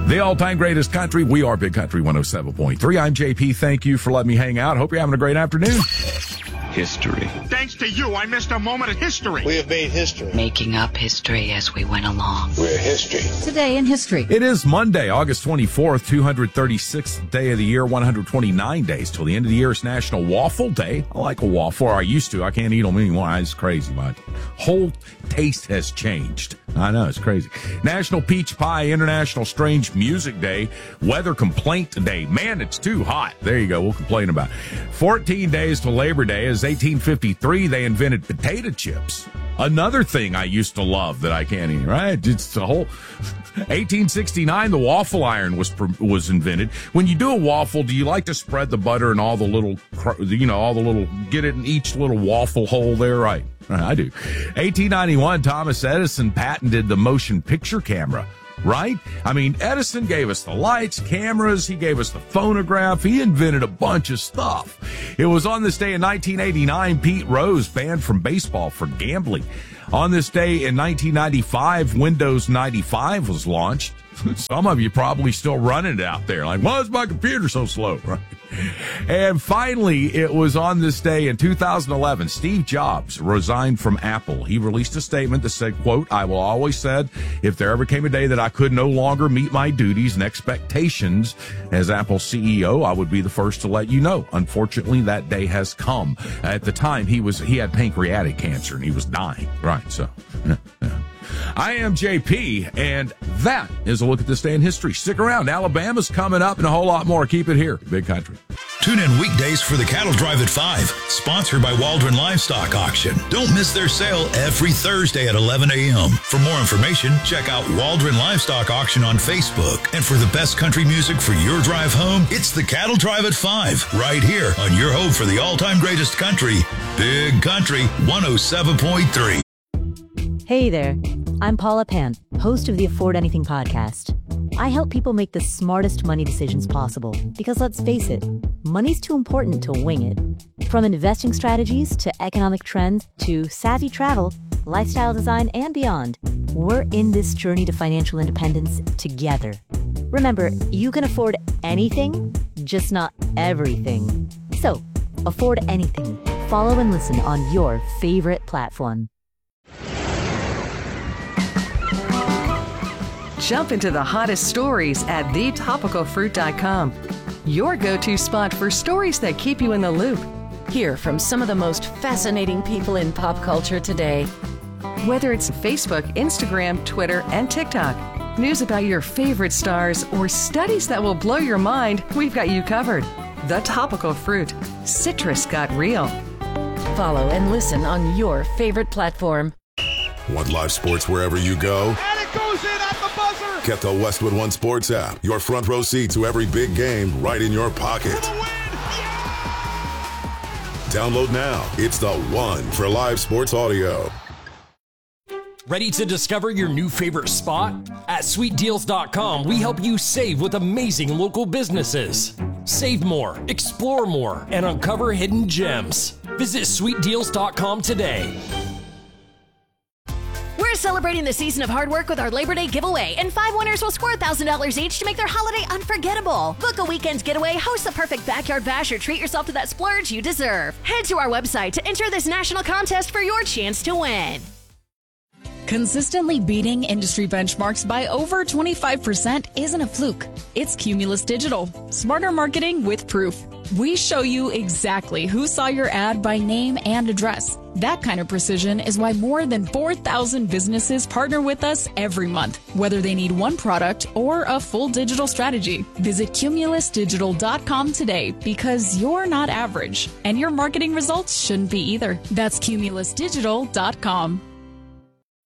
The all-time greatest country. We are Big Country 107.3. I'm JP. Thank you for letting me hang out. Hope you're having a great afternoon. History. Thanks to you, I missed a moment of history. We have made history. Making up history as we went along. We're history. Today in history. It is Monday, August 24th, 236th day of the year, 129 days till the end of the year. It's National Waffle Day. I like a waffle, or I used to. I can't eat them anymore. It's crazy. My whole taste has changed. I know, it's crazy. National Peach Pie, International Strange Music Day, Weather Complaint Day. Man, it's too hot. There you go. We'll complain about it. 14 days till Labor Day. Is 1853. They invented potato chips. Another thing I used to love that I can't eat, right? It's the whole 1869, the waffle iron was invented. When you do a waffle, do you like to spread the butter and all the little, get it in each little waffle hole there? Right. I do. 1891, Thomas Edison patented the motion picture camera. Right? I mean, Edison gave us the lights, cameras, he gave us the phonograph, he invented a bunch of stuff. It was on this day in 1989, Pete Rose banned from baseball for gambling. On this day in 1995, Windows 95 was launched. Some of you probably still running it out there. Like, why is my computer so slow? Right? And finally, it was on this day in 2011, Steve Jobs resigned from Apple. He released a statement that said, quote, "I will always said if there ever came a day that I could no longer meet my duties and expectations as Apple CEO, I would be the first to let you know. Unfortunately, that day has come." At the time, he had pancreatic cancer and he was dying. Right. So, yeah. I am JP, and that is a look at this day in history. Stick around. Alabama's coming up and a whole lot more. Keep it here. Big Country. Tune in weekdays for the Cattle Drive at 5, sponsored by Waldron Livestock Auction. Don't miss their sale every Thursday at 11 a.m. For more information, check out Waldron Livestock Auction on Facebook. And for the best country music for your drive home, it's the Cattle Drive at 5, right here on your home for the all-time greatest country, Big Country 107.3. Hey there, I'm Paula Pan, host of the Afford Anything podcast. I help people make the smartest money decisions possible because, let's face it, money's too important to wing it. From investing strategies to economic trends to savvy travel, lifestyle design, and beyond, we're in this journey to financial independence together. Remember, you can afford anything, just not everything. So, afford anything. Follow and listen on your favorite platform. Jump into the hottest stories at thetopicalfruit.com. Your go-to spot for stories that keep you in the loop. Hear from some of the most fascinating people in pop culture today. Whether it's Facebook, Instagram, Twitter, and TikTok, news about your favorite stars, or studies that will blow your mind, we've got you covered. The Topical Fruit. Citrus got real. Follow and listen on your favorite platform. Want live sports wherever you go? And it goes in at the buzzer! Get the Westwood One Sports app. Your front row seat to every big game right in your pocket. Yeah! Download now. It's the one for live sports audio. Ready to discover your new favorite spot? At sweetdeals.com, we help you save with amazing local businesses. Save more, explore more, and uncover hidden gems. Visit sweetdeals.com today. We're celebrating the season of hard work with our Labor Day giveaway, and 5 winners will score $1,000 each to make their holiday unforgettable. Book a weekend's getaway, host the perfect backyard bash, or treat yourself to that splurge you deserve. Head to our website to enter this national contest for your chance to win. Consistently beating industry benchmarks by over 25% isn't a fluke. It's Cumulus Digital. Smarter marketing with proof. We show you exactly who saw your ad by name and address. That kind of precision is why more than 4,000 businesses partner with us every month, whether they need one product or a full digital strategy. Visit cumulusdigital.com today because you're not average, and your marketing results shouldn't be either. That's cumulusdigital.com.